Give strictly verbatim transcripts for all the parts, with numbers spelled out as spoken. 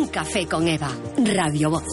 Café con Eva, Radio Voz.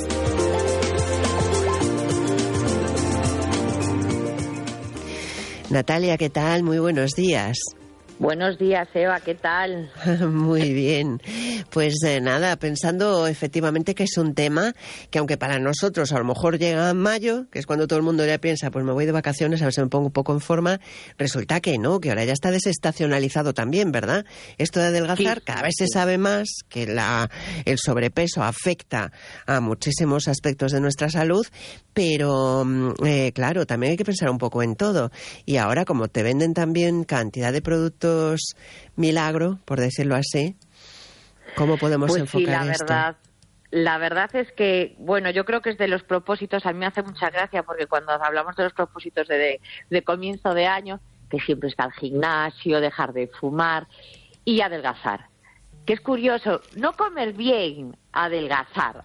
Natalia, ¿qué tal? Muy buenos días. Buenos días, Eva, ¿qué tal? Muy bien. Pues eh, nada, pensando efectivamente que es un tema que aunque para nosotros a lo mejor llega en mayo, que es cuando todo el mundo ya piensa, pues me voy de vacaciones, a ver si me pongo un poco en forma, resulta que no, que ahora ya está desestacionalizado también, ¿verdad? Esto de adelgazar, sí, cada vez sí. se sabe más que la, el sobrepeso afecta a muchísimos aspectos de nuestra salud, pero eh, claro, también hay que pensar un poco en todo. Y ahora, como te venden también cantidad de productos milagro, por decirlo así, ¿cómo podemos pues enfocar sí, la esto? Verdad, la verdad es que, bueno, yo creo que es de los propósitos, a mí me hace mucha gracia porque cuando hablamos de los propósitos de, de, de comienzo de año, que siempre está el gimnasio, dejar de fumar y adelgazar. Que es curioso, no comer bien, adelgazar.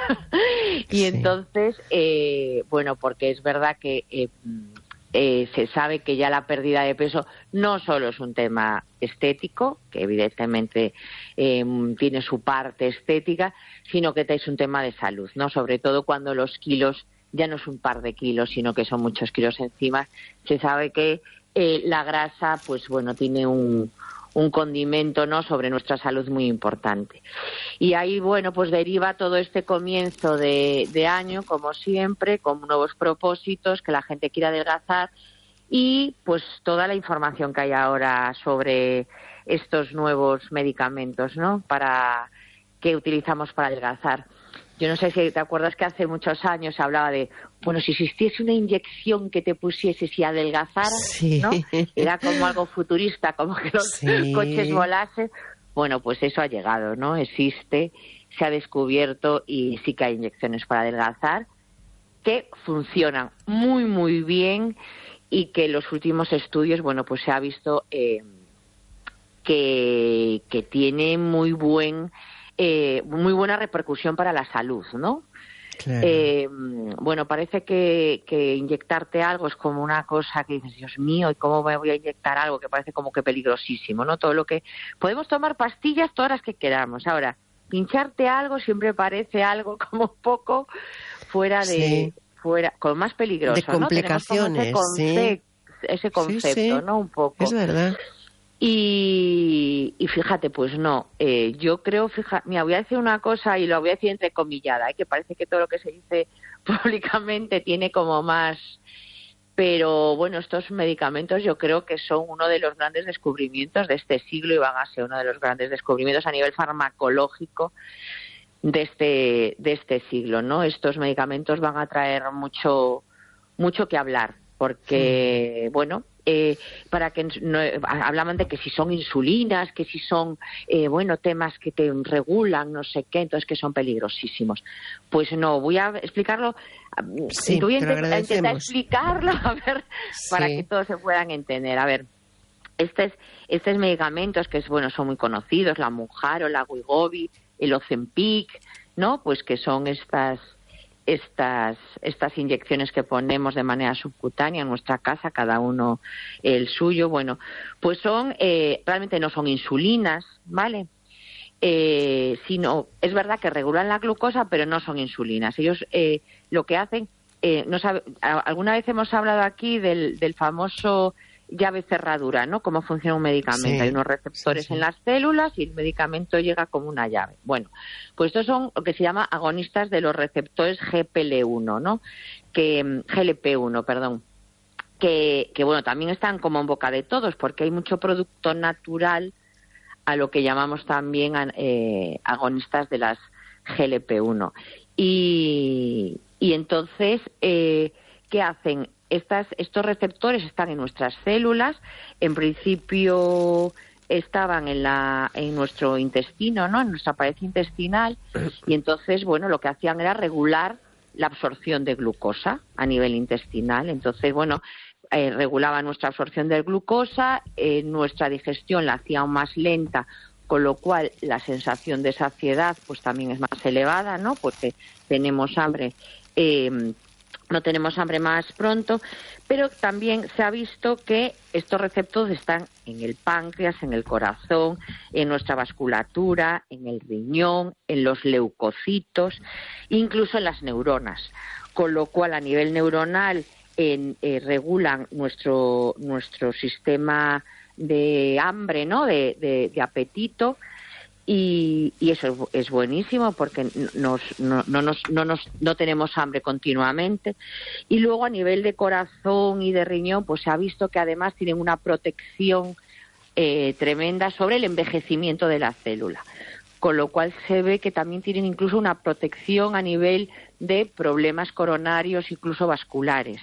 y sí. entonces, eh, bueno, porque es verdad que eh, Eh, se sabe que ya la pérdida de peso no solo es un tema estético, que evidentemente eh, tiene su parte estética, sino que es un tema de salud, ¿no? Sobre todo cuando los kilos ya no es un par de kilos, sino que son muchos kilos encima. Se sabe que eh, la grasa, pues bueno, tiene un un condimento, ¿no?, sobre nuestra salud muy importante. Y ahí, bueno, pues deriva todo este comienzo de, de año, como siempre, con nuevos propósitos, que la gente quiera adelgazar y pues toda la información que hay ahora sobre estos nuevos medicamentos, ¿no?, para que utilizamos para adelgazar. Yo no sé si te acuerdas que hace muchos años se hablaba de, bueno, si existiese una inyección que te pusiese si adelgazara, sí. ¿no? Era como algo futurista, como que los sí. coches volasen. Bueno, pues eso ha llegado, ¿no? Existe, se ha descubierto y sí que hay inyecciones para adelgazar que funcionan muy, muy bien y que en los últimos estudios, bueno, pues se ha visto eh, que, que tiene muy buen... Eh, muy buena repercusión para la salud, ¿no? Claro. Eh, bueno, parece que, que inyectarte algo es como una cosa que dices, Dios mío, ¿y cómo me voy a inyectar algo? Que parece como que peligrosísimo, ¿no? Todo lo que... Podemos tomar pastillas todas las que queramos. Ahora, pincharte algo siempre parece algo como un poco fuera de... Sí. fuera como más peligroso, de complicaciones, ¿no? Ese, conce- sí. ese concepto, sí, sí. ¿no? Un poco. Es verdad. Y, y fíjate, pues no, eh, yo creo, fíjate, mira, voy a decir una cosa y lo voy a decir entrecomillada, ¿eh? Que parece que todo lo que se dice públicamente tiene como más... Pero bueno, estos medicamentos yo creo que son uno de los grandes descubrimientos de este siglo y van a ser uno de los grandes descubrimientos a nivel farmacológico de este, de este siglo, ¿no? Estos medicamentos van a traer mucho, mucho que hablar, porque, sí. bueno... Eh, para que no, hablaban de que si son insulinas, que si son eh, bueno, temas que te regulan, no sé qué, entonces que son peligrosísimos. Pues no, voy a explicarlo, sí, voy a, int- a intentar explicarlo a ver, sí. para que todos se puedan entender. A ver, estos, estos medicamentos que es, bueno, son muy conocidos, la Mounjaro, la Wegovy, el Ozempic, ¿no? Pues que son estas estas estas inyecciones que ponemos de manera subcutánea en nuestra casa, cada uno el suyo, bueno, pues son, eh, realmente no son insulinas, ¿vale? Eh, sino, es verdad que regulan la glucosa, pero no son insulinas. Ellos eh, lo que hacen, eh, no sabe, alguna vez hemos hablado aquí del, del famoso llave cerradura, ¿no? Cómo funciona un medicamento. Sí, hay unos receptores sí, sí. en las células y el medicamento llega como una llave. Bueno, pues estos son lo que se llama agonistas de los receptores G P L uno, ¿no? Que, G L P uno, perdón. Que, que, bueno, también están como en boca de todos porque hay mucho producto natural a lo que llamamos también eh, agonistas de las G L P uno. Y, y entonces, eh, ¿qué hacen? Estas, estos receptores están en nuestras células, en principio estaban en, la, en nuestro intestino, ¿no?, en nuestra pared intestinal, y entonces, bueno, lo que hacían era regular la absorción de glucosa a nivel intestinal. Entonces, bueno, eh, regulaba nuestra absorción de glucosa, eh, nuestra digestión la hacía aún más lenta, con lo cual la sensación de saciedad pues también es más elevada, ¿no?, porque tenemos hambre, eh, no tenemos hambre más pronto, pero también se ha visto que estos receptores están en el páncreas, en el corazón, en nuestra vasculatura, en el riñón, en los leucocitos, incluso en las neuronas, con lo cual a nivel neuronal en, eh, regulan nuestro nuestro sistema de hambre, ¿no? de, de, de apetito. Y, y eso es, es buenísimo porque nos, no, no, nos, no, nos, no tenemos hambre continuamente. Y luego a nivel de corazón y de riñón, pues se ha visto que además tienen una protección eh, tremenda sobre el envejecimiento de la célula. Con lo cual se ve que también tienen incluso una protección a nivel de problemas coronarios, incluso vasculares.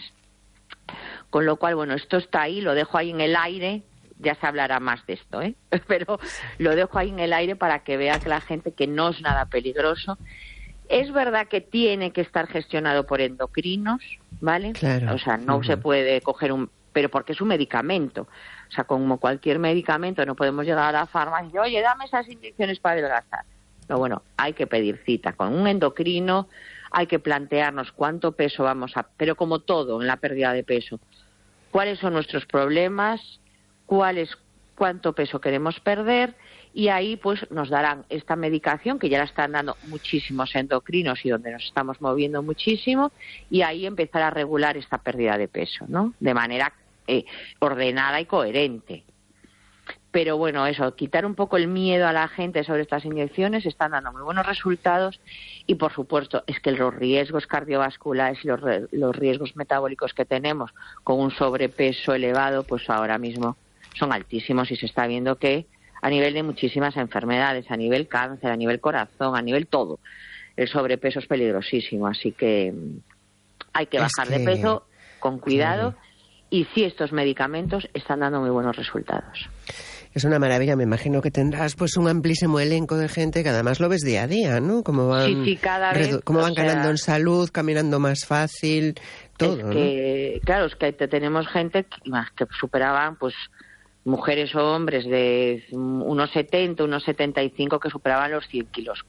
Con lo cual, bueno, esto está ahí, lo dejo ahí en el aire. Ya se hablará más de esto, ¿eh? Pero lo dejo ahí en el aire para que vea que la gente que no es nada peligroso. Es verdad que tiene que estar gestionado por endocrinos, ¿vale? Claro. O sea, no uh-huh. se puede coger un... Pero porque es un medicamento. O sea, como cualquier medicamento, no podemos llegar a la farmacia y decir, oye, dame esas inyecciones para adelgazar. No, bueno, hay que pedir cita con un endocrino, hay que plantearnos cuánto peso vamos a... Pero como todo en la pérdida de peso, ¿cuáles son nuestros problemas? Cuál es, cuánto peso queremos perder, y ahí pues nos darán esta medicación que ya la están dando muchísimos endocrinos y donde nos estamos moviendo muchísimo, y ahí empezar a regular esta pérdida de peso, ¿no? De manera eh, ordenada y coherente. Pero bueno, eso, quitar un poco el miedo a la gente sobre estas inyecciones, están dando muy buenos resultados, y por supuesto es que los riesgos cardiovasculares y los, los riesgos metabólicos que tenemos con un sobrepeso elevado, pues ahora mismo son altísimos, y se está viendo que a nivel de muchísimas enfermedades, a nivel cáncer, a nivel corazón, a nivel todo, el sobrepeso es peligrosísimo, así que hay que bajar que... de peso con cuidado, claro. Y sí, estos medicamentos están dando muy buenos resultados. Es una maravilla, me imagino que tendrás pues un amplísimo elenco de gente que además lo ves día a día, ¿no? Cómo van, sí, sí, cada vez, redu- cómo van sea, ganando en salud, caminando más fácil, todo, es que, ¿no? Claro, es que tenemos gente que, que superaban pues mujeres o hombres de unos setenta, unos setenta y cinco que superaban los cien kilos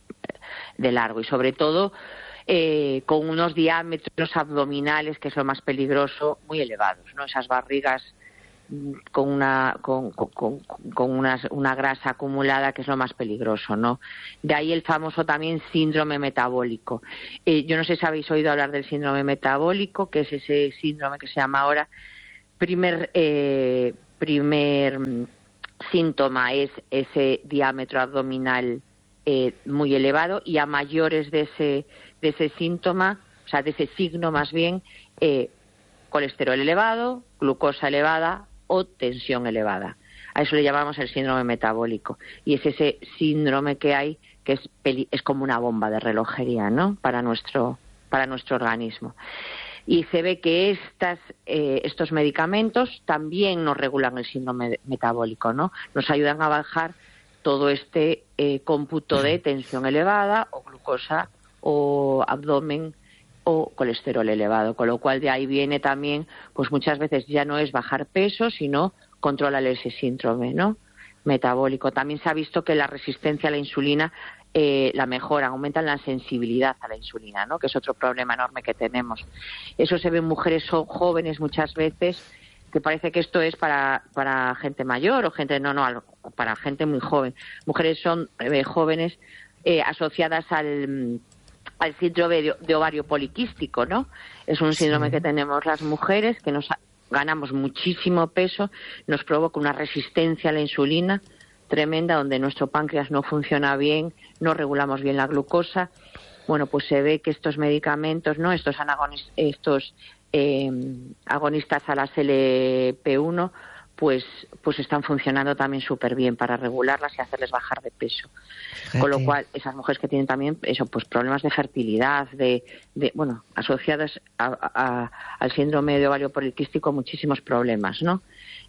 de largo, y sobre todo eh, con unos diámetros abdominales, que es lo más peligroso, muy elevados, ¿no? Esas barrigas con una con, con, con una, una grasa acumulada, que es lo más peligroso, ¿no? De ahí el famoso también síndrome metabólico. Eh, yo no sé si habéis oído hablar del síndrome metabólico, que es ese síndrome que se llama ahora primer eh, primer síntoma es ese diámetro abdominal eh, muy elevado, y a mayores de ese de ese síntoma, o sea, de ese signo más bien, eh, colesterol elevado, glucosa elevada o tensión elevada. A eso le llamamos el síndrome metabólico, y es ese síndrome que hay que es peli- es como una bomba de relojería, ¿no? Para nuestro para nuestro organismo. Y se ve que estas, eh, estos medicamentos también nos regulan el síndrome metabólico, ¿no? Nos ayudan a bajar todo este eh, cómputo de tensión elevada o glucosa o abdomen o colesterol elevado, con lo cual de ahí viene también, pues muchas veces ya no es bajar peso, sino controlar ese síndrome, ¿no? Metabólico. También se ha visto que la resistencia a la insulina Eh, la mejoran, aumentan la sensibilidad a la insulina, ¿no? Que es otro problema enorme que tenemos. Eso se ve en mujeres so- jóvenes muchas veces, que parece que esto es para para gente mayor o gente no no para gente muy joven. Mujeres son eh, jóvenes eh, asociadas al al síndrome de, de ovario poliquístico, ¿no? Es un síndrome sí. que tenemos las mujeres, que nos ganamos muchísimo peso, nos provoca una resistencia a la insulina tremenda, donde nuestro páncreas no funciona bien, no regulamos bien la glucosa. Bueno, pues se ve que estos medicamentos, no, estos anagonis- estos eh, agonistas a las L P uno, pues pues están funcionando también súper bien para regularlas y hacerles bajar de peso. Fíjate. Con lo cual, esas mujeres que tienen también eso, pues problemas de fertilidad, de, de bueno, asociadas a, a, al síndrome de ovario poliquístico, muchísimos problemas, ¿no?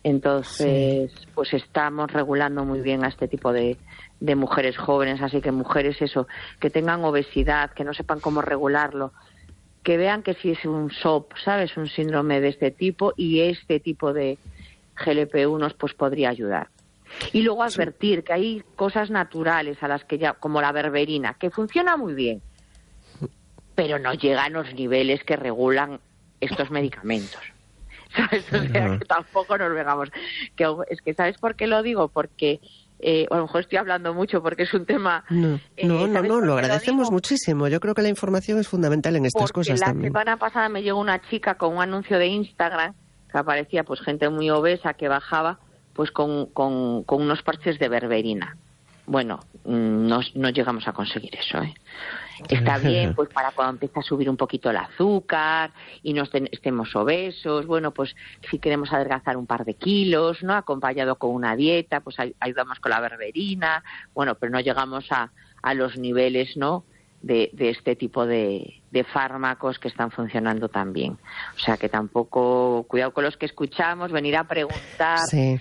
Entonces, sí. pues estamos regulando muy bien a este tipo de, de mujeres jóvenes, así que mujeres eso, que tengan obesidad, que no sepan cómo regularlo, que vean que sí es un S O P, ¿sabes? Un síndrome de este tipo, y este tipo de G L P uno pues podría ayudar. Y luego advertir que hay cosas naturales a las que ya, como la berberina, que funciona muy bien, pero no llega a los niveles que regulan estos medicamentos. ¿Sabes? O sea, que tampoco nos vengamos. Que, es que, ¿sabes por qué lo digo? Porque, eh, a lo mejor estoy hablando mucho porque es un tema... No, eh, no, no, no, lo agradecemos lo muchísimo. Yo creo que la información es fundamental en estas porque cosas la también. La semana pasada me llegó una chica con un anuncio de Instagram que aparecía pues gente muy obesa que bajaba pues con, con, con unos parches de berberina. Bueno, no, no llegamos a conseguir eso, ¿eh? Está bien, pues para cuando empieza a subir un poquito el azúcar y no estén, estemos obesos, bueno, pues si queremos adelgazar un par de kilos, ¿no? Acompañado con una dieta, pues ayudamos con la berberina, bueno, pero no llegamos a, a los niveles, ¿no? De, de este tipo de, de fármacos que están funcionando tan bien. O sea que tampoco, cuidado con los que escuchamos, venir a preguntar... Sí.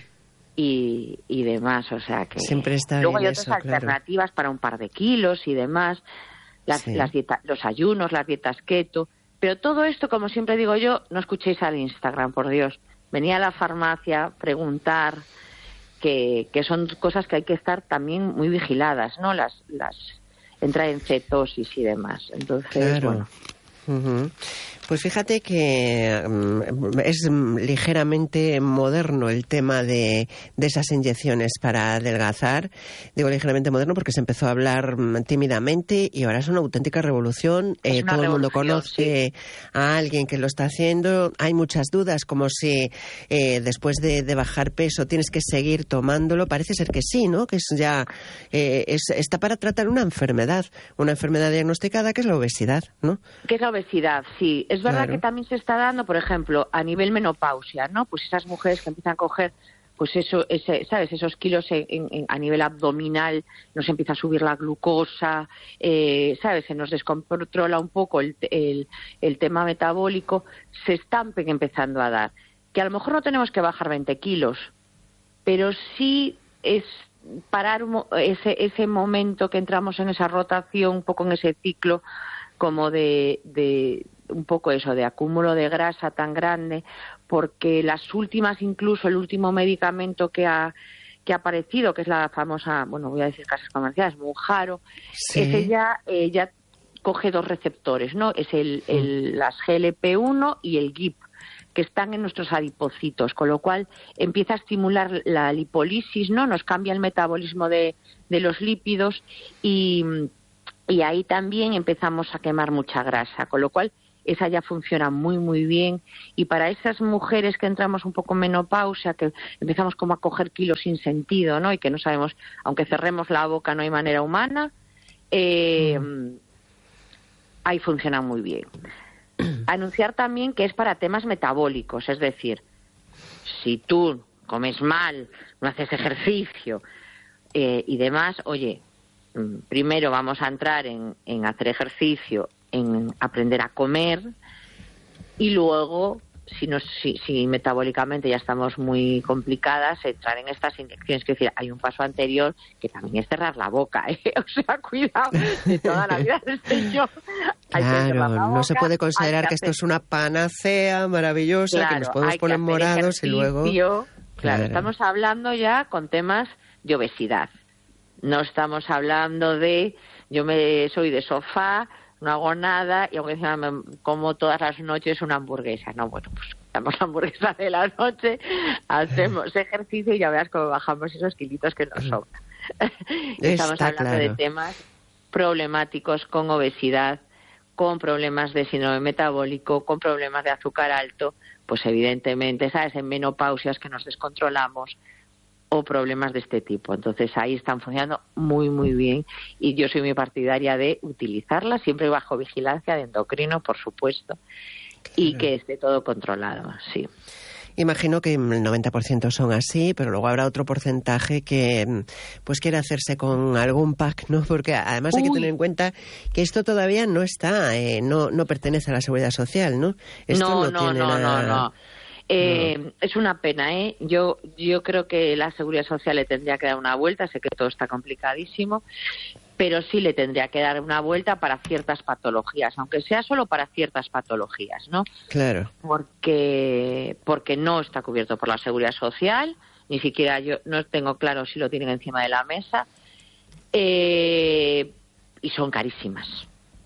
Y, y demás, o sea que... Siempre está luego hay bien otras eso, alternativas claro. para un par de kilos y demás, las, sí. las dieta, los ayunos, las dietas keto, pero todo esto, como siempre digo yo, no escuchéis al Instagram, por Dios. Venía a la farmacia, preguntar, que, que son cosas que hay que estar también muy vigiladas, ¿no? Las, las entrar en cetosis y demás. Entonces, claro. bueno... Uh-huh. Pues fíjate que um, es ligeramente moderno el tema de, de esas inyecciones para adelgazar. Digo ligeramente moderno porque se empezó a hablar um, tímidamente y ahora es una auténtica revolución. Eh, todo el mundo conoce sí. a alguien que lo está haciendo. Hay muchas dudas, como si eh, después de, de bajar peso tienes que seguir tomándolo. Parece ser que sí, ¿no? Que es ya eh, es, está para tratar una enfermedad, una enfermedad diagnosticada que es la obesidad, ¿no? ¿Qué es la obesidad? Sí, es verdad claro. que también se está dando, por ejemplo, a nivel menopausia, ¿no? Pues esas mujeres que empiezan a coger, pues eso, ese, ¿sabes? Esos kilos en, en, a nivel abdominal, nos empieza a subir la glucosa, eh, ¿sabes? Se nos descontrola un poco el, el, el tema metabólico, se están empezando a dar. Que a lo mejor no tenemos que bajar veinte kilos, pero sí es parar ese, ese momento que entramos en esa rotación, un poco en ese ciclo, como de, de un poco eso, de acúmulo de grasa tan grande, porque las últimas, incluso el último medicamento que ha que ha aparecido, que es la famosa, bueno, voy a decir casas comerciales, Mounjaro, sí. ese ya, eh, ya coge dos receptores, ¿no? Es el, sí. el, las G L P uno y el G I P, que están en nuestros adipocitos, con lo cual empieza a estimular la lipólisis, ¿no? Nos cambia el metabolismo de, de los lípidos y... Y ahí también empezamos a quemar mucha grasa, con lo cual esa ya funciona muy, muy bien. Y para esas mujeres que entramos un poco en menopausia, que empezamos como a coger kilos sin sentido, ¿no? Y que no sabemos, aunque cerremos la boca, no hay manera humana, eh, mm. ahí funciona muy bien. Anunciar también que es para temas metabólicos, es decir, si tú comes mal, no haces ejercicio eh, y demás, oye... Primero vamos a entrar en, en hacer ejercicio, en aprender a comer y luego, si, nos, si, si metabólicamente ya estamos muy complicadas, entrar en estas inyecciones. Es decir, hay un paso anterior que también es cerrar la boca, ¿eh? O sea, cuidado, de toda la vida este yo. Claro, no se puede considerar que, que esto es una panacea maravillosa, claro, que nos podemos poner morados y luego... Claro, claro, estamos hablando ya con temas de obesidad. No estamos hablando de, yo me soy de sofá, no hago nada y aunque encima me como todas las noches una hamburguesa. No, bueno, pues damos la hamburguesa de la noche, hacemos ejercicio y ya verás cómo bajamos esos kilitos que nos sobran. Estamos Está hablando claro. de temas problemáticos con obesidad, con problemas de síndrome metabólico, con problemas de azúcar alto, pues evidentemente, ¿sabes? En menopausias que nos descontrolamos, o problemas de este tipo. Entonces ahí están funcionando muy, muy bien y yo soy muy partidaria de utilizarlas, siempre bajo vigilancia de endocrino, por supuesto, claro. Y que esté todo controlado, sí. Imagino que el noventa por ciento son así, pero luego habrá otro porcentaje que pues quiere hacerse con algún pack, ¿no? Porque además hay Uy. que tener en cuenta que esto todavía no está, eh, no, no pertenece a la Seguridad Social, ¿no? Esto no, no, no, tiene no, nada... no, no. Eh, no. Es una pena, ¿eh? Yo, yo creo que la Seguridad Social le tendría que dar una vuelta, sé que todo está complicadísimo, pero sí le tendría que dar una vuelta para ciertas patologías, aunque sea solo para ciertas patologías, ¿no? Claro. Porque, porque no está cubierto por la Seguridad Social, ni siquiera yo no tengo claro si lo tienen encima de la mesa, eh, y son carísimas.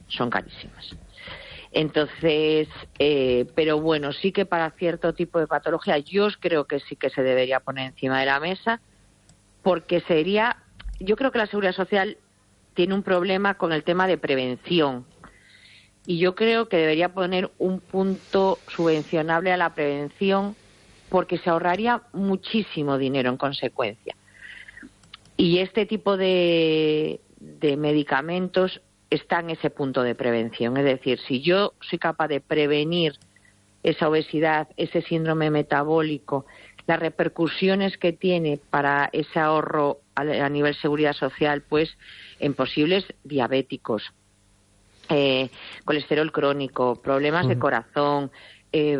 son carísimas. Entonces, eh, pero bueno, sí que para cierto tipo de patología yo creo que sí que se debería poner encima de la mesa, porque sería, yo creo que la Seguridad Social tiene un problema con el tema de prevención, y yo creo que debería poner un punto subvencionable a la prevención, porque se ahorraría muchísimo dinero en consecuencia. Y este tipo de, de medicamentos está en ese punto de prevención. Es decir, si yo soy capaz de prevenir esa obesidad, ese síndrome metabólico, las repercusiones que tiene para ese ahorro a, a nivel seguridad social, pues en posibles diabéticos, eh, colesterol crónico, problemas uh-huh. de corazón, eh,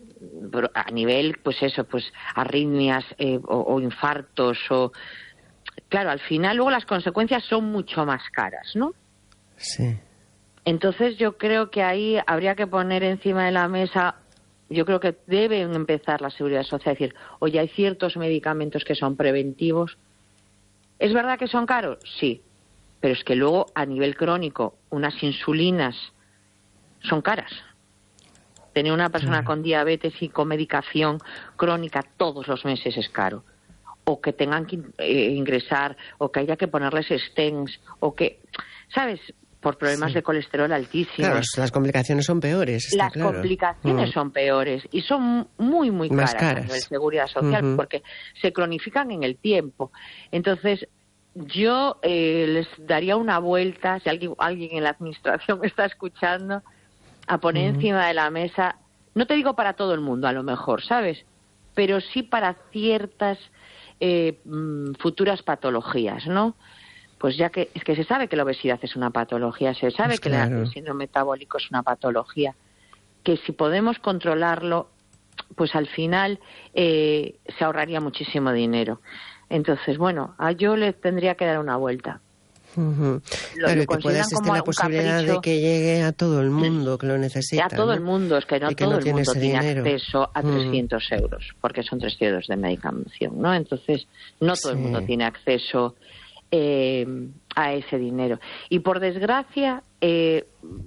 a nivel, pues eso, pues arritmias eh, o, o infartos, o claro, al final luego las consecuencias son mucho más caras, ¿no? Sí. Entonces yo creo que ahí habría que poner encima de la mesa, yo creo que deben empezar la Seguridad Social a decir, oye, hay ciertos medicamentos que son preventivos. ¿Es verdad que son caros? Sí, pero es que luego a nivel crónico unas insulinas son caras. Tener una persona con diabetes y con medicación crónica todos los meses es caro. O que tengan que eh, ingresar, o que haya que ponerles stents, o que, ¿sabes?, por problemas sí. de colesterol altísimos. Claro, las complicaciones son peores, está Las claro. complicaciones mm. son peores y son muy, muy caras, caras. a nivel seguridad social, uh-huh. porque se cronifican en el tiempo. Entonces, yo eh, les daría una vuelta, si alguien, alguien en la administración me está escuchando, a poner uh-huh. encima de la mesa, no te digo para todo el mundo a lo mejor, ¿sabes?, pero sí para ciertas eh, futuras patologías, ¿no? Pues ya que es que se sabe que la obesidad es una patología, se sabe pues que claro. el síndrome metabólico es una patología, que si podemos controlarlo, pues al final eh, se ahorraría muchísimo dinero. Entonces, bueno, a yo le tendría que dar una vuelta. Uh-huh. Lo, claro, lo que pueda existir la posibilidad de que llegue a todo el mundo que lo necesita. A todo ¿no? el mundo, es que no que todo no el tiene mundo tiene dinero. acceso a uh-huh. trescientos euros, porque son trescientos euros de medicación, ¿no? Entonces, no todo sí. el mundo tiene acceso Eh, a ese dinero. Y por desgracia, eh,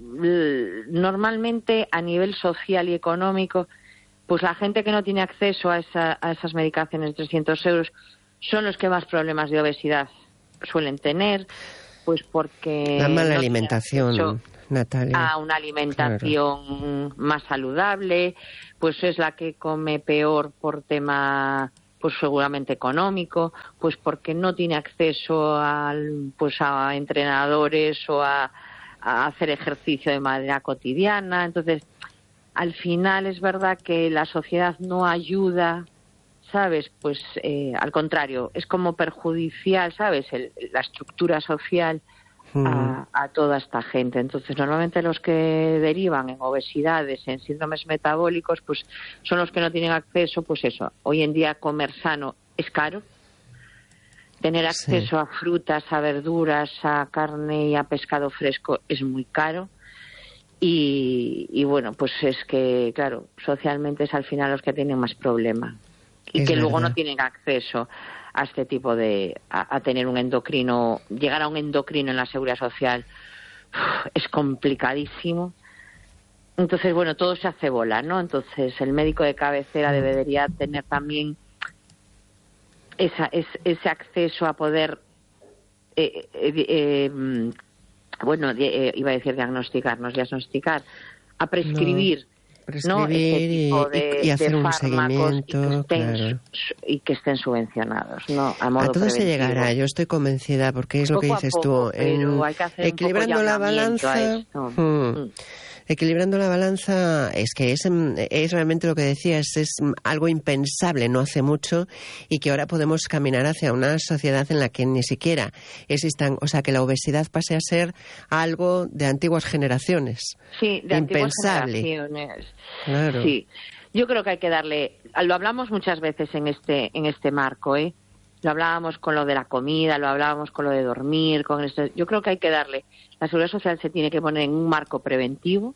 normalmente a nivel social y económico, pues la gente que no tiene acceso a, esa, a esas medicaciones de trescientos euros son los que más problemas de obesidad suelen tener, pues porque la mala no alimentación, Natalia, a una alimentación claro. más saludable, pues es la que come peor por tema pues seguramente económico, pues porque no tiene acceso al, pues a entrenadores o a, a hacer ejercicio de manera cotidiana. Entonces, al final es verdad que la sociedad no ayuda, ¿sabes? Pues eh, al contrario, es como perjudicial, ¿sabes? El, la estructura social a, a toda esta gente. Entonces, normalmente los que derivan en obesidades, en síndromes metabólicos, pues son los que no tienen acceso, pues eso, hoy en día comer sano es caro, tener acceso sí. a frutas, a verduras, a carne y a pescado fresco es muy caro, y, y bueno, pues es que, claro, socialmente es al final los que tienen más problemas y es que verdad. Luego no tienen acceso a este tipo de, a, a tener un endocrino, llegar a un endocrino en la seguridad social uf, es complicadísimo. Entonces, bueno, todo se hace bola, ¿no? Entonces, el médico de cabecera debería tener también esa, es, ese acceso a poder, eh, eh, eh, bueno, eh, iba a decir diagnosticarnos, diagnosticar, a prescribir. No. Prescribir ¿no? Este tipo de, y, y hacer de un seguimiento y que, estén, claro. y que estén subvencionados, ¿no? A modo a todo preventivo. se llegará, yo estoy convencida, porque es poco lo que dices poco, tú, en, hay que hacer equilibrando la balanza. Hmm, equilibrando la balanza, es que es, es realmente lo que decías, es algo impensable no hace mucho, y que ahora podemos caminar hacia una sociedad en la que ni siquiera existan, o sea, que la obesidad pase a ser algo de antiguas generaciones. Sí, de impensable. antiguas generaciones. Claro. Sí, yo creo que hay que darle, lo hablamos muchas veces en este en este marco, ¿eh? Lo hablábamos con lo de la comida, lo hablábamos con lo de dormir, con esto. Yo creo que hay que darle, la seguridad social se tiene que poner en un marco preventivo.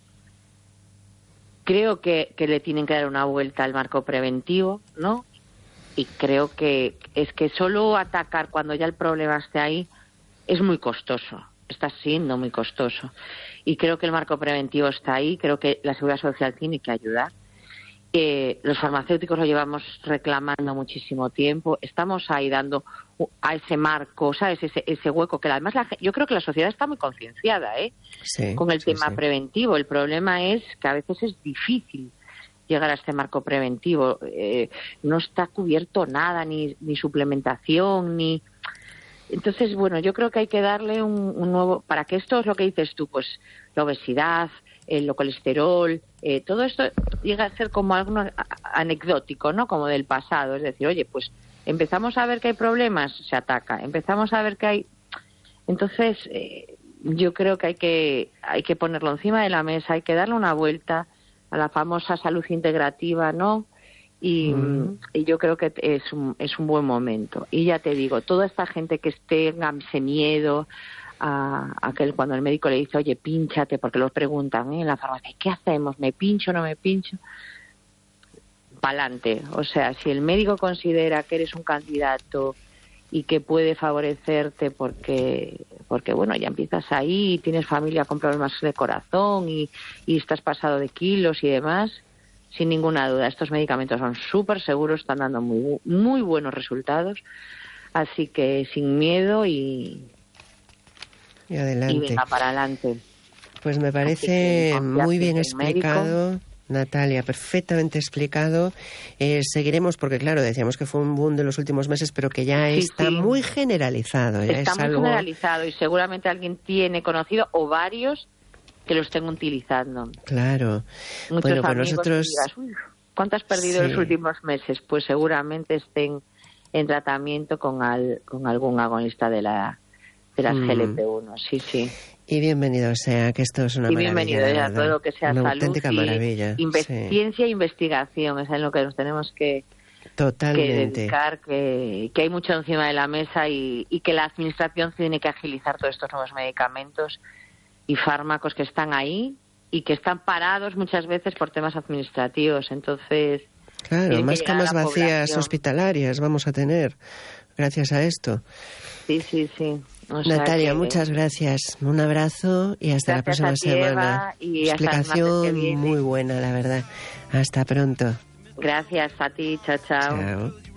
Creo que, que le tienen que dar una vuelta al marco preventivo, ¿no? Y creo que es que solo atacar cuando ya el problema esté ahí es muy costoso, está siendo muy costoso. y creo que el marco preventivo está ahí, creo que la Seguridad Social tiene que ayudar. Eh, los farmacéuticos lo llevamos reclamando muchísimo tiempo, estamos ahí dando a ese marco, ¿sabes? Ese, ese hueco que además la, yo creo que la sociedad está muy concienciada, ¿eh? Sí, con el sí, tema sí. preventivo. El problema es que a veces es difícil llegar a este marco preventivo. Eh, no está cubierto nada, ni, ni suplementación, ni... Entonces, bueno, yo creo que hay que darle un, un nuevo... Para que esto es lo que dices tú, pues la obesidad, el colesterol, eh, todo esto llega a ser como algo anecdótico, ¿no? Como del pasado. Es decir, oye, pues empezamos a ver que hay problemas, se ataca. Empezamos a ver que hay... Entonces, eh, yo creo que hay que hay que ponerlo encima de la mesa, hay que darle una vuelta a la famosa salud integrativa, ¿no? Y, mm. y yo creo que es un, es un buen momento. Y ya te digo, toda esta gente que tenga ese miedo a, a que cuando el médico le dice, oye, pínchate, porque lo preguntan ¿eh? en la farmacia, ¿qué hacemos? ¿Me pincho o no me pincho? Pa'lante. O sea, si el médico considera que eres un candidato y que puede favorecerte porque, porque bueno, ya empiezas ahí y tienes familia con problemas de corazón y, y estás pasado de kilos y demás, sin ninguna duda, estos medicamentos son súper seguros, están dando muy, muy buenos resultados, así que sin miedo y, y adelante. Y venga para adelante. Pues me parece muy bien explicado. Médico. Natalia, perfectamente explicado. Eh, seguiremos, porque claro, decíamos que fue un boom de los últimos meses, pero que ya sí, está sí. muy generalizado. Ya está es muy algo... generalizado y seguramente alguien tiene conocido o varios que lo estén utilizando. Claro. Muchos bueno, pues amigos nosotros... digas, ¿cuánto has perdido sí. en los últimos meses? Pues seguramente estén en tratamiento con, al, con algún agonista de la de las mm. G L P uno. Sí, sí. Y bienvenido sea, que esto es una y maravilla. Y bienvenido a todo lo que sea una salud auténtica y maravilla. Inve- sí. ciencia e investigación, es en lo que nos tenemos que, Totalmente. que dedicar, que, que hay mucho encima de la mesa y, y que la administración tiene que agilizar todos estos nuevos medicamentos y fármacos que están ahí y que están parados muchas veces por temas administrativos. Entonces, claro, más camas vacías hospitalarias vamos a tener gracias a esto. Sí, sí, sí. O Natalia, que... muchas gracias. Un abrazo y hasta gracias la próxima a ti, semana. Eva, y explicación muy buena, la verdad. Hasta pronto. Gracias a ti. Chao, chao. Chao.